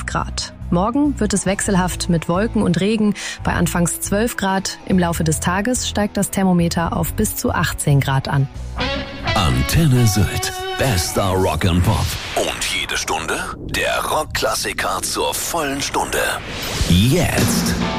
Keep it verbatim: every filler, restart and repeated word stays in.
Grad. Morgen wird es wechselhaft mit Wolken und Regen bei anfangs zwölf Grad. Im Laufe des Tages steigt das Thermometer auf bis zu achtzehn Grad an. Antenne Sylt. Bester Rock and Pop. Und jede Stunde der Rockklassiker zur vollen Stunde. Jetzt.